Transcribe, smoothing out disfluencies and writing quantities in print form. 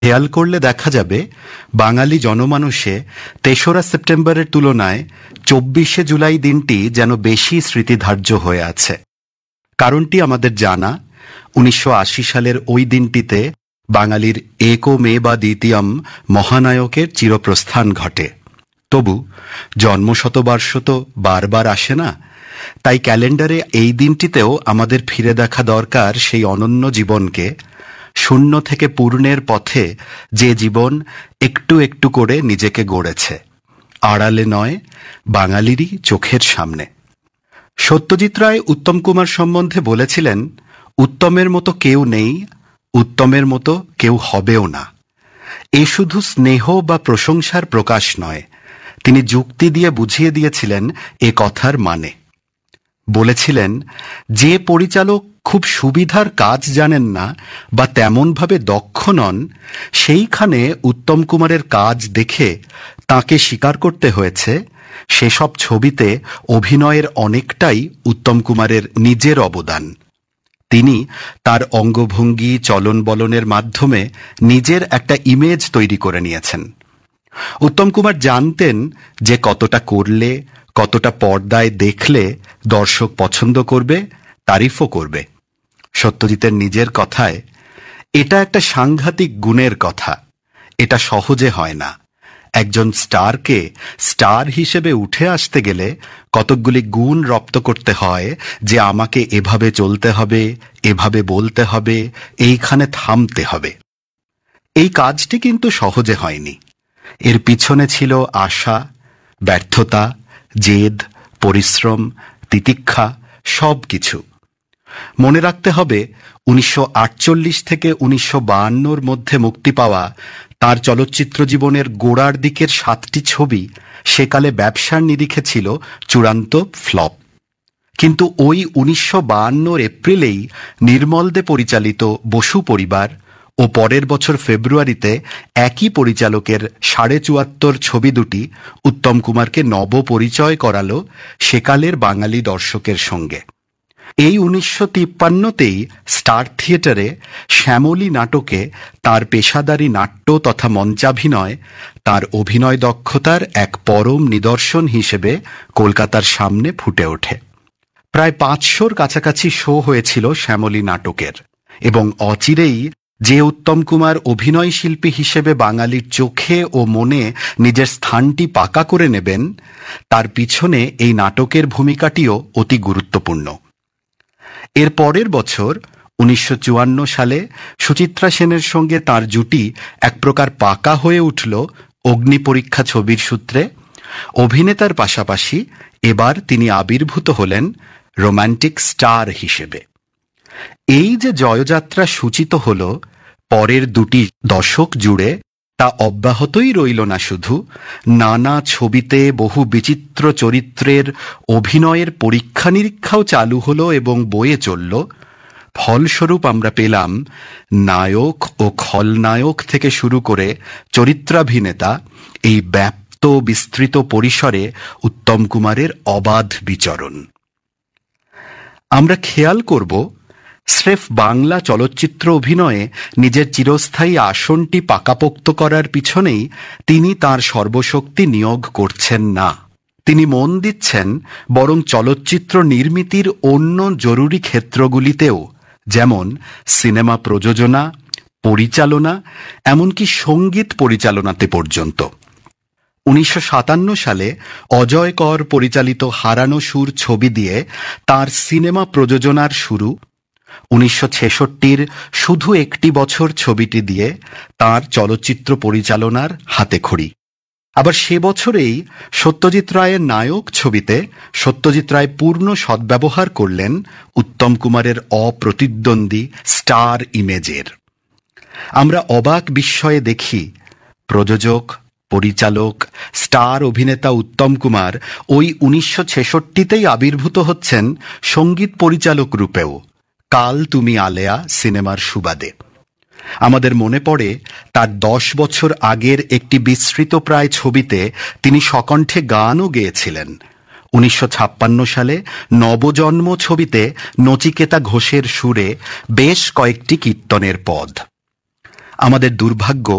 খেয়াল করলে দেখা যাবে বাঙালি জনমানসে ৩রা সেপ্টেম্বরের তুলনায় ২৪শে জুলাই দিনটি যেন বেশি স্মৃতিধার্য হয়ে আছে। কারণটি আমাদের জানা, ১৯৮০ সালের ওই দিনটিতে বাঙালির একো মে বা দ্বিতীয়ম মহানায়কের চিরপ্রস্থান ঘটে। তবু জন্মশতবর্ষ তো বারবার আসে না, তাই ক্যালেন্ডারে এই দিনটিতেও আমাদের ফিরে দেখা দরকার সেই অনন্য জীবনকে, শূন্য থেকে পূর্ণের পথে যে জীবন একটু একটু করে নিজেকে গড়েছে, আড়ালে নয়, বাঙালিরই চোখের সামনে। সত্যজিৎ রায় উত্তম কুমার সম্বন্ধে বলেছিলেন, উত্তমের মতো কেউ নেই, উত্তমের মতো কেউ হবেও না। এ শুধু স্নেহ বা প্রশংসার প্রকাশ নয়, তিনি যুক্তি দিয়ে বুঝিয়ে দিয়েছিলেন এ কথার মানে। বলেছিলেন, যে পরিচালক খুব সুবিধার কাজ জানেন না বা তেমনভাবে দক্ষ নন, সেইখানে উত্তম কুমারের কাজ দেখে তাকে স্বীকার করতে হয়েছে সেসব ছবিতে অভিনয়ের অনেকটাই উত্তম কুমারের নিজের অবদান। তিনি তার অঙ্গভঙ্গি চলন বলনের মাধ্যমে নিজের একটা ইমেজ তৈরি করে নিয়েছেন। উত্তম কুমার জানতেন যে কতটা করলে, কতটা পর্দায় দেখলে দর্শক পছন্দ করবে, তারিফও করবে। সত্যজিতের নিজের কথায়, এটা একটা সাংঘাতিক গুণের কথা, এটা সহজে হয় না। একজন স্টারকে স্টার হিসেবে উঠে আসতে গেলে কতকগুলি গুণ রপ্ত করতে হয়, যে আমাকে এভাবে চলতে হবে, এভাবে বলতে হবে, এইখানে থামতে হবে। এই কাজটি কিন্তু সহজে হয়নি। এর পিছনে ছিল আশা, ব্যর্থতা, জেদ, পরিশ্রম, তিতিক্ষা, সব কিছু। মনে রাখতে হবে, ১৯৪৮ থেকে ১৯৫২ মধ্যে মুক্তি পাওয়া তার চলচ্চিত্র জীবনের গোড়ার দিকের ৭টি ছবি সেকালে ব্যবসার নিরিখে ছিল চূড়ান্ত ফ্লপ। কিন্তু ওই ১৯৫২ এপ্রিলেই নির্মল দে পরিচালিত বসু পরিবার ও পরের বছর ফেব্রুয়ারিতে একই পরিচালকের ৭৪.৫ ছবি দুটি উত্তম কুমারকে নবপরিচয় করালো সেকালের বাঙালি দর্শকের সঙ্গে। এই ১৯৫৩তেই স্টার থিয়েটারে শ্যামলী নাটকে তার পেশাদারী নাট্য তথা মঞ্চাভিনয় তার অভিনয় দক্ষতার এক পরম নিদর্শন হিসেবে কলকাতার সামনে ফুটে ওঠে। প্রায় ৫০০র কাছাকাছি শো হয়েছিল শ্যামলী নাটকের, এবং অচিরেই যে উত্তম কুমার অভিনয় শিল্পী হিসেবে বাঙালির চোখে ও মনে নিজের স্থানটি পাকা করে নেবেন, তার পিছনে এই নাটকের ভূমিকাটিও অতি গুরুত্বপূর্ণ। এর পরের বছর ১৯৫৪ সালে সুচিত্রা সেনের সঙ্গে তার জুটি এক প্রকার পাকা হয়ে উঠল অগ্নিপরীক্ষা ছবির সূত্রে। অভিনেতার পাশাপাশি এবার তিনি আবির্ভূত হলেন রোম্যান্টিক স্টার হিসেবে। এই যে জয়যাত্রা সূচিত হল, পরের দুটি দশক জুড়ে তা অব্যাহতই রইল না শুধু, নানা ছবিতে বহু বিচিত্র চরিত্রের অভিনয়ের পরীক্ষা নিরীক্ষাও চালু হলো এবং বয়ে চলল। ফলস্বরূপ আমরা পেলাম নায়ক ও খলনায়ক থেকে শুরু করে চরিত্রাভিনেতা, এই ব্যাপ্ত বিস্তৃত পরিসরে উত্তম কুমারের অবাধ বিচরণ। আমরা খেয়াল করব, স্রেফ বাংলা চলচ্চিত্র অভিনয়ে নিজের চিরস্থায়ী আসনটি পাকাপোক্ত করার পিছনেই তিনি তার সর্বশক্তি নিয়োগ করছেন না। তিনি মন দিচ্ছেন বরং চলচ্চিত্র নির্মিতির অন্য জরুরি ক্ষেত্রগুলিতেও, যেমন সিনেমা প্রযোজনা, পরিচালনা, এমনকি সঙ্গীত পরিচালনাতে পর্যন্ত। ১৯৫৭ সালে অজয় কর পরিচালিত হারানো সুর ছবি দিয়ে তার সিনেমা প্রযোজনার শুরু। ১৯৬৬-র শুধু একটি বছর ছবিটি দিয়ে তার চলচ্চিত্র পরিচালনার হাতেখড়ি। আবার সে বছরেই সত্যজিৎ রায়ের নায়ক ছবিতে সত্যজিৎ রায় পূর্ণ সদ্ব্যবহার করলেন উত্তম কুমারের অপ্রতিদ্বন্দ্বী স্টার ইমেজের। আমরা অবাক বিস্ময়ে দেখি, প্রযোজক, পরিচালক, স্টার অভিনেতা উত্তম কুমার ওই ১৯৬৬তেই আবির্ভূত হচ্ছেন সঙ্গীত পরিচালক রূপেও, কাল তুমি আলেয়া সিনেমার সুবাদে। আমাদের মনে পড়ে তার ১০ বছর আগের একটি বিস্মৃতপ্রায় ছবিতে তিনি সকণ্ঠে গানও গেয়েছিলেন। ১৯৫৬ সালে নবজন্ম ছবিতে নচিকেতা ঘোষের সুরে বেশ কয়েকটি কীর্তনের পদ। আমাদের দুর্ভাগ্য